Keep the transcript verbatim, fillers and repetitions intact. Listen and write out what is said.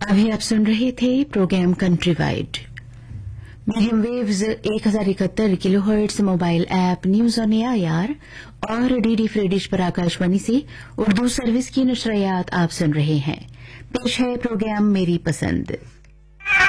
अभी आप सुन रहे थे programme country wide medium waves एक हजार इकहत्तर kilo hertz mobile app news on AIR और डीडी फ्री डिश पर आकाशवाणी से उर्दू सर्विस की नशरियात आप सुन रहे हैं। पेश है प्रोग्राम मेरी पसंद।